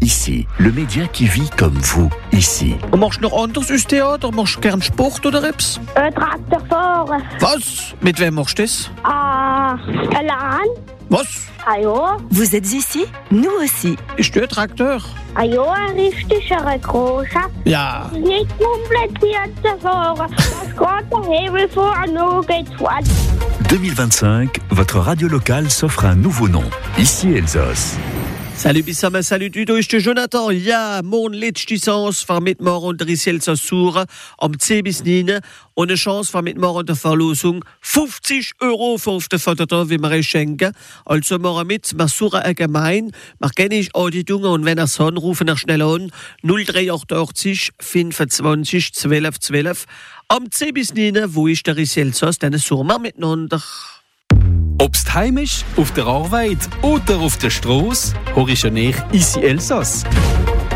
Ici, le média qui vit comme vous, ici. Und machst du noch anderes als Theater? Machst du gern Sport oder etwas? Traktor fahren. Was? Mit wem machst du das? Allein. Was? Ah ja. Vous êtes ici? Nous aussi. Ist du ein Trakteur? Ah ja, ein richtiger großer. Ja. Nicht kompliziert zu fahren. Das geht der Hebel vor und nun geht's fort. 2025, votre radio locale s'offre un nouveau nom. Ici Elsass. Salut Bissama, salut du, da ist der Jonathan. Ja, morgen letzte Chance für mitmachen der Elsass Sur am 10 bis 9 und eine Chance für mitmachen der Verlosung 50 € für auf den Vater, wie wir es schenken. Also machen mit, wir suchen allgemein, wir kennen Auditungen und wenn ihr es haben, rufen wir schnell an 0388 25 12 12. Am 10 bis 9, wo ist der Elsass, dann suchen wir miteinander. Ob's heim ist, auf der Arbeit oder auf der Straße, hör ich ja nicht Ici Elsass.